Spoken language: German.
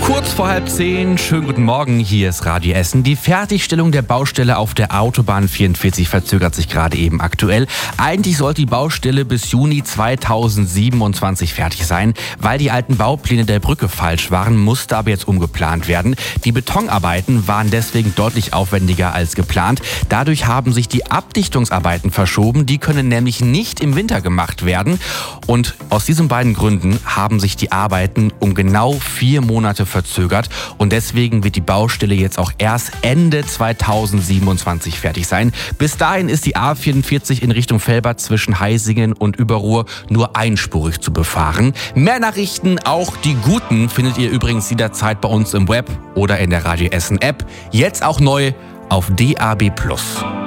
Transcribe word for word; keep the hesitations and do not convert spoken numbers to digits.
Kurz vor halb zehn, schönen guten Morgen, hier ist Radio Essen. Die Fertigstellung der Baustelle auf der Autobahn vierundvierzig verzögert sich gerade eben aktuell. Eigentlich sollte die Baustelle bis Juni zweitausendsiebenundzwanzig fertig sein. Weil die alten Baupläne der Brücke falsch waren, musste aber jetzt umgeplant werden. Die Betonarbeiten waren deswegen deutlich aufwendiger als geplant. Dadurch haben sich die Abdichtungsarbeiten verschoben. Die können nämlich nicht im Winter gemacht werden. Und aus diesen beiden Gründen haben sich die Arbeiten um genau vier Monate verzögert. Und deswegen wird die Baustelle jetzt auch erst Ende zweitausendsiebenundzwanzig fertig sein. Bis dahin ist die A vierundvierzig in Richtung Velbert zwischen Heisingen und Überruhr nur einspurig zu befahren. Mehr Nachrichten, auch die guten, findet ihr übrigens jederzeit bei uns im Web oder in der Radio Essen App. Jetzt auch neu auf D A B plus.